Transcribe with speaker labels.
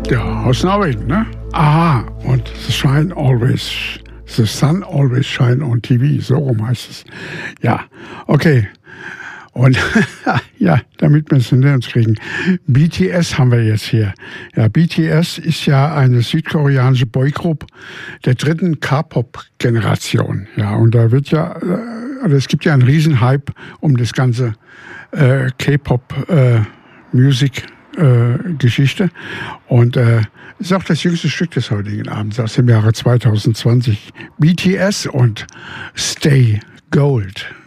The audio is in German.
Speaker 1: Ja, aus Norwegen, ne? Aha, und The Sun Always Shine on TV, so rum heißt es. Ja, okay. Und ja, damit wir es hinter uns kriegen. BTS haben wir jetzt hier. Ja, BTS ist ja eine südkoreanische Boygroup der dritten K-Pop-Generation. Ja, und da wird ja, also es gibt ja einen Riesenhype um das ganze K-Pop-Music-Geschichte. Und ist auch das jüngste Stück des heutigen Abends aus dem Jahre 2020. BTS und Stay Gold.